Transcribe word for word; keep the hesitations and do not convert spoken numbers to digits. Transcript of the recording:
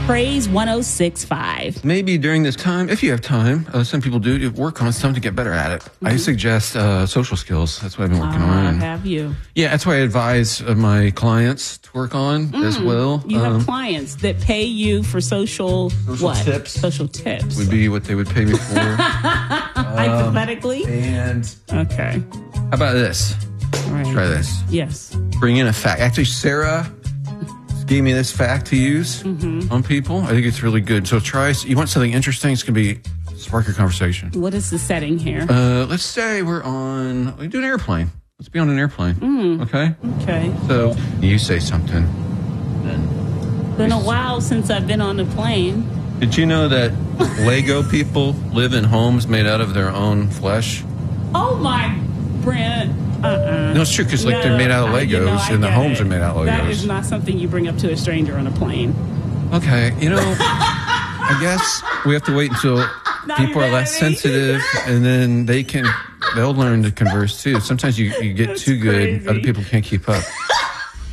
Praise one oh six point five. Maybe during this time, if you have time, uh, some people do work on something to get better at it. Mm-hmm. I suggest uh, social skills. That's what I've been working uh, on. Have you? Yeah, that's what I advise uh, my clients to work on mm, as well. You um, have clients that pay you for social, social what? tips. Social tips. Would be what they would pay me for. Hypothetically? Um, and okay. How about this? All right. Try this. Yes. Bring in a fact. Actually, Sarah gave me this fact to use mm-hmm. on people. I think it's really good. So try, you want something interesting, it's going to be, spark your conversation. What is the setting here? Uh, let's say we're on, we do an airplane. Let's be on an airplane. Mm. Okay? Okay. So you say something. Then been a while since I've been on a plane. Did you know that Lego people live in homes made out of their own flesh? Oh my, Brent. Uh-uh. No, it's true, because like no, they're made out of Legos, I, you know, and the homes it. are made out of Legos. That is not something you bring up to a stranger on a plane. Okay, you know, I guess we have to wait until people are less sensitive, and then they can, they'll learn to converse too. Sometimes you, you get That's too good, crazy. other people can't keep up.